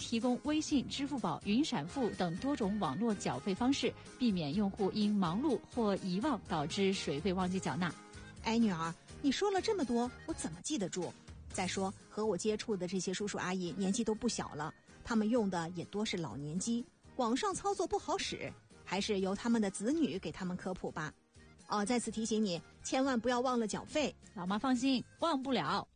提供微信、支付宝、云闪付等多种网络缴费方式，避免用户因忙碌或遗忘导致水费忘记缴纳。 哎，女儿，你说了这么多，我怎么记得住？再说和我接触的这些叔叔阿姨年纪都不小了，他们用的也多是老年机，网上操作不好使，还是由他们的子女给他们科普吧。在此提醒你，千万不要忘了缴费。 老妈放心，忘不了。